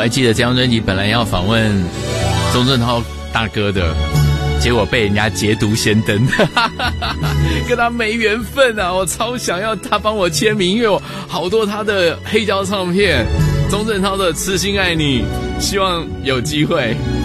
还记得这张专辑本来要访问钟镇涛大哥的，结果被人家捷读先登，跟他没缘分啊！我超想要他帮我签名，因为我好多他的黑胶唱片，钟镇涛的《痴心爱你》，希望有机会。